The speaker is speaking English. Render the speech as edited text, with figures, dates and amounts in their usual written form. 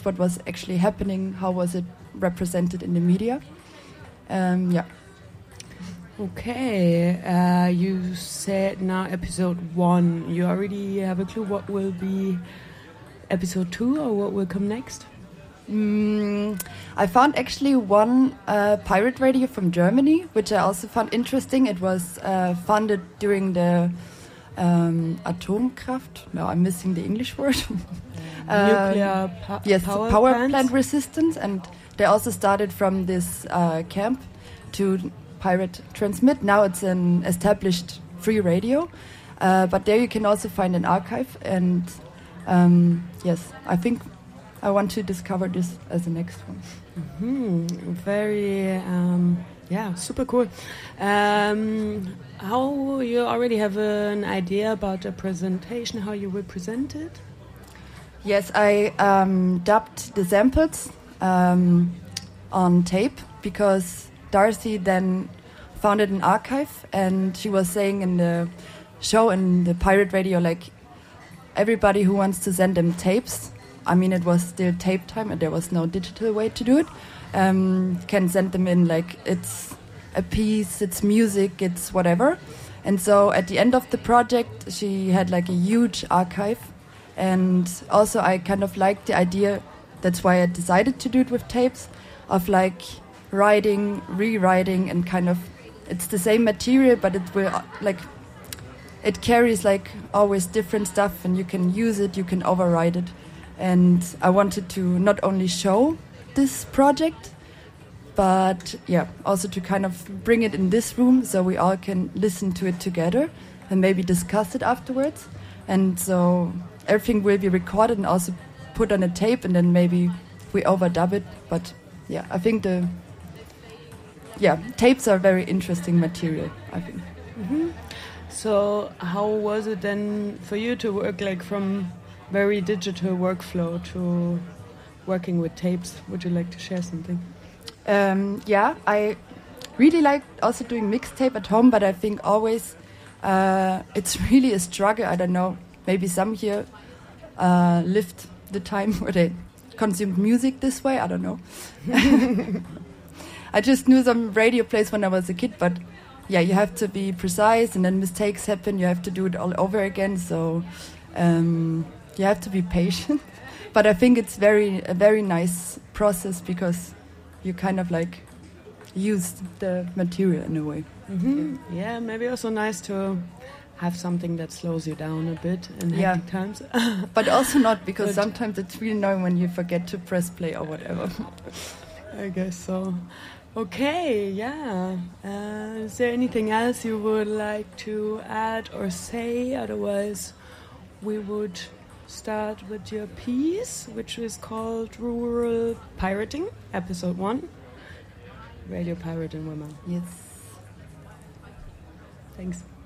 what was actually happening, how was it represented in the media. Yeah. Okay, you said now episode 1. You already have a clue what will be episode 2 or what will come next? I found actually one pirate radio from Germany, which I also found interesting. It was funded during the Atomkraft. No, I'm missing the English word. Nuclear power plant resistance, and they also started from this camp to pirate transmit. Now it's an established free radio, but there you can also find an archive. And yes, I think I want to discover this as the next one. Very, super cool. How you already have an idea about the presentation, how you will present it? Yes, I dubbed the samples on tape because Darcy then founded an archive, and she was saying in the show in the pirate radio, like, everybody who wants to send them tapes, I mean, it was still tape time and there was no digital way to do it, can send them in, like, it's a piece, it's music, it's whatever. And so at the end of the project, she had like a huge archive. And also I kind of liked the idea, that's why I decided to do it with tapes, of like writing, rewriting, and kind of, it's the same material, but it will like, it carries like always different stuff, and you can use it, you can override it. And I wanted to not only show this project, but yeah, also to kind of bring it in this room so we all can listen to it together and maybe discuss it afterwards. And so everything will be recorded and also put on a tape, and then maybe we overdub it. But yeah, I think tapes are very interesting material, I think. So how was it then for you to work like from very digital workflow to working with tapes? Would you like to share something? Yeah, I really like also doing mixtape at home, but I think always it's really a struggle. I don't know, maybe some here lived the time where they consumed music this way, I don't know. I just knew some radio plays when I was a kid, but yeah, you have to be precise, and then mistakes happen, you have to do it all over again, so you have to be patient. But I think it's a very nice process because you kind of like use the material in a way. Yeah, maybe also nice to have something that slows you down a bit in hectic times. But also not, because sometimes it's really annoying when you forget to press play or whatever. I guess so. Okay, yeah. Is there anything else you would like to add or say? Otherwise, we would start with your piece, which is called Rural Pirating, Episode 1. Radio Pirate and Women. Yes. Thanks.